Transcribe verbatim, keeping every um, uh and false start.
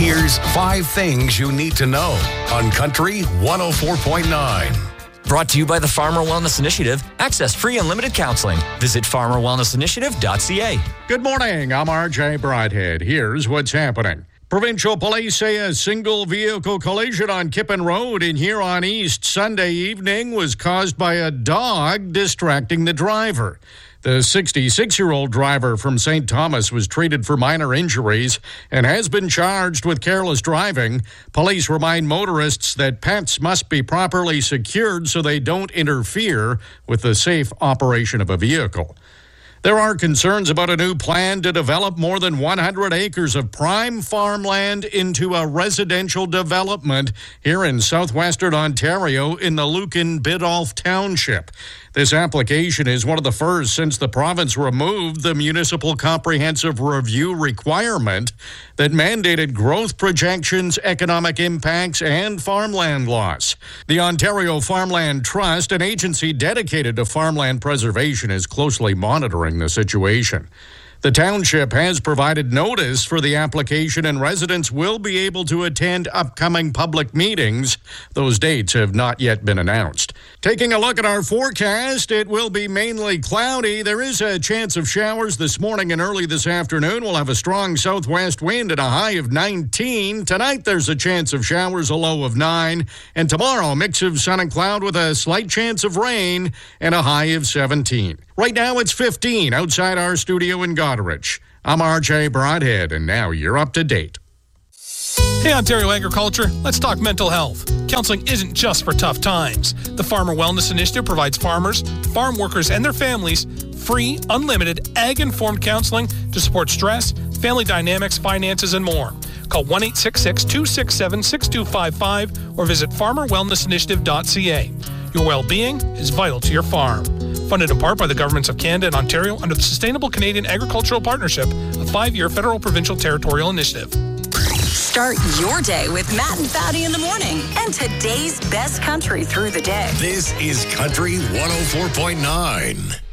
Here's five things you need to know on Country one oh four point nine. Brought to you by the Farmer Wellness Initiative. Access free unlimited counseling. Visit farmer wellness initiative dot c a. Good morning. I'm R J Broadhead. Here's what's happening. Provincial police say a single vehicle collision on Kippen Road in Huron East Sunday evening was caused by a dog distracting the driver. The sixty-six-year-old driver from Saint Thomas was treated for minor injuries and has been charged with careless driving. Police remind motorists that pets must be properly secured so they don't interfere with the safe operation of a vehicle. There are concerns about a new plan to develop more than one hundred acres of prime farmland into a residential development here in southwestern Ontario in the Lucan Biddulph Township. This application is one of the first since the province removed the municipal comprehensive review requirement that mandated growth projections, economic impacts, and farmland loss. The Ontario Farmland Trust, an agency dedicated to farmland preservation, is closely monitoring the situation. The township has provided notice for the application, and residents will be able to attend upcoming public meetings. Those dates have not yet been announced. Taking a look at our forecast, it will be mainly cloudy. There is a chance of showers this morning and early this afternoon. We'll have a strong southwest wind at a high of nineteen. Tonight, there's a chance of showers, a low of nine. And tomorrow, a mix of sun and cloud with a slight chance of rain and a high of seventeen. Right now, it's fifteen outside our studio in Goderich. I'm R J Broadhead, and now you're up to date. Hey, Ontario Agriculture, let's talk mental health. Counseling isn't just for tough times. The Farmer Wellness Initiative provides farmers, farm workers, and their families free, unlimited, ag-informed counseling to support stress, family dynamics, finances, and more. Call one eight six six, two six seven, six two five five or visit farmer wellness initiative dot c a. Your well-being is vital to your farm. Funded in part by the governments of Canada and Ontario under the Sustainable Canadian Agricultural Partnership, a five-year federal provincial territorial initiative. Start your day with Matt and Fatty in the morning and today's best country through the day. This is Country one oh four point nine.